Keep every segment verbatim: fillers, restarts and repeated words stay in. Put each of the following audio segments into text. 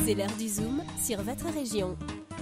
C'est l'heure du Zoom sur votre région.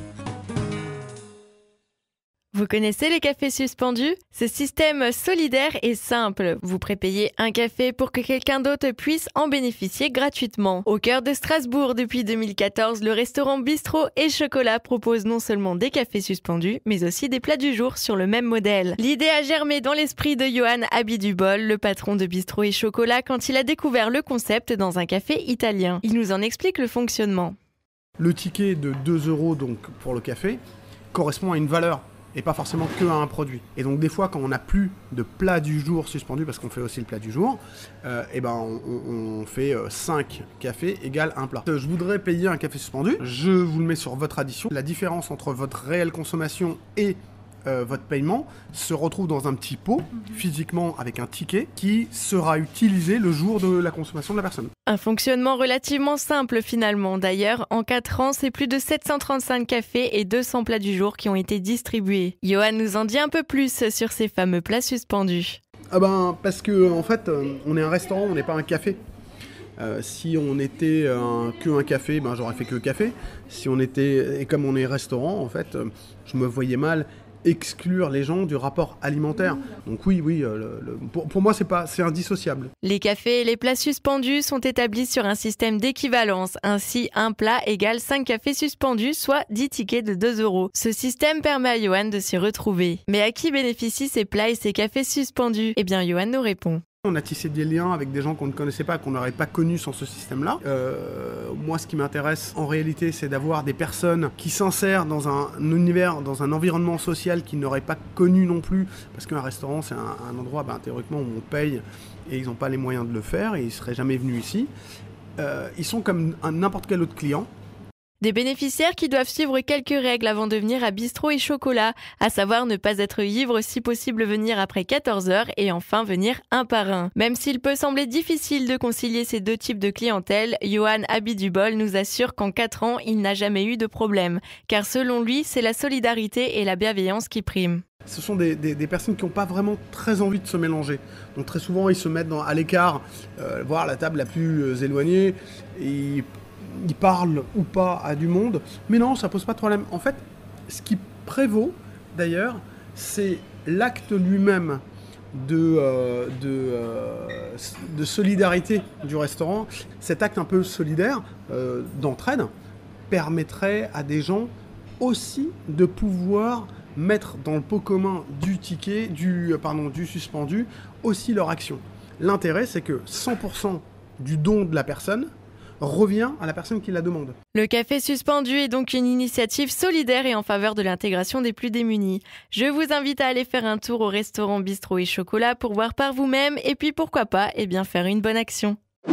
Vous connaissez les cafés suspendus ? Ce système solidaire est simple. Vous prépayez un café pour que quelqu'un d'autre puisse en bénéficier gratuitement. Au cœur de Strasbourg, depuis deux mille quatorze, le restaurant Bistrot et Chocolat propose non seulement des cafés suspendus, mais aussi des plats du jour sur le même modèle. L'idée a germé dans l'esprit de Johan Abidubol, le patron de Bistrot et Chocolat, quand il a découvert le concept dans un café italien. Il nous en explique le fonctionnement. Le ticket de deux euros donc, pour le café correspond à une valeur et pas forcément que à un produit. Et donc des fois, quand on n'a plus de plat du jour suspendu, parce qu'on fait aussi le plat du jour, euh, et ben on, on fait euh, cinq cafés égale un plat. Euh, je voudrais payer un café suspendu, je vous le mets sur votre addition. La différence entre votre réelle consommation et Euh, votre paiement se retrouve dans un petit pot, mmh. physiquement avec un ticket, qui sera utilisé le jour de la consommation de la personne. Un fonctionnement relativement simple finalement. D'ailleurs, en quatre ans, c'est plus de sept cent trente-cinq cafés et deux cents plats du jour qui ont été distribués. Johan nous en dit un peu plus sur ces fameux plats suspendus. Ah ben, parce que en fait, euh, on est un restaurant, on n'est pas un café. Euh, si on était un, que un café, ben j'aurais fait que café. Si on était, et comme on est restaurant, en fait, euh, je me voyais mal exclure les gens du rapport alimentaire. Donc oui, oui, euh, le, le, pour, pour moi, c'est pas, c'est indissociable. Les cafés et les plats suspendus sont établis sur un système d'équivalence. Ainsi, un plat égale cinq cafés suspendus, soit dix tickets de deux euros. Ce système permet à Johan de s'y retrouver. Mais à qui bénéficient ces plats et ces cafés suspendus ? Eh bien, Johan nous répond. On a tissé des liens avec des gens qu'on ne connaissait pas, qu'on n'aurait pas connus sans ce système-là. Euh, moi, ce qui m'intéresse, en réalité, c'est d'avoir des personnes qui s'insèrent dans un univers, dans un environnement social qu'ils n'auraient pas connu non plus. Parce qu'un restaurant, c'est un, un endroit, ben, théoriquement, où on paye et ils n'ont pas les moyens de le faire et ils ne seraient jamais venus ici. Euh, ils sont comme un, n'importe quel autre client. Des bénéficiaires qui doivent suivre quelques règles avant de venir à Bistrot et Chocolat, à savoir ne pas être ivre, si possible venir après quatorze heures et enfin venir un par un. Même s'il peut sembler difficile de concilier ces deux types de clientèle, Johan Abidubol nous assure qu'en quatre ans, il n'a jamais eu de problème. Car selon lui, c'est la solidarité et la bienveillance qui priment. Ce sont des, des, des personnes qui n'ont pas vraiment très envie de se mélanger. Donc très souvent, ils se mettent dans, à l'écart, euh, voire la table la plus euh, éloignée, et ils parlent ou pas à du monde, mais non, ça pose pas de problème. En fait, ce qui prévaut, d'ailleurs, c'est l'acte lui-même de, euh, de, euh, de solidarité du restaurant. Cet acte un peu solidaire, euh, d'entraide, permettrait à des gens aussi de pouvoir mettre dans le pot commun du ticket, du, pardon, du suspendu, aussi leur action. L'intérêt, c'est que cent pour cent du don de la personne revient à la personne qui la demande. Le café suspendu est donc une initiative solidaire et en faveur de l'intégration des plus démunis. Je vous invite à aller faire un tour au restaurant Bistrot et Chocolat pour voir par vous-même et puis pourquoi pas, eh bien faire une bonne action.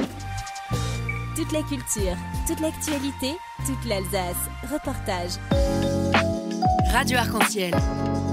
Toute la culture, toute l'actualité, toute l'Alsace. Reportage. Radio Arc-en-Ciel.